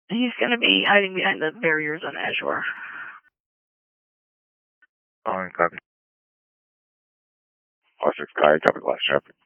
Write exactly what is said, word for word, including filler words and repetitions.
He's going to be hiding behind the barriers on Azure. On copy. Four six Sky, copy last traffic.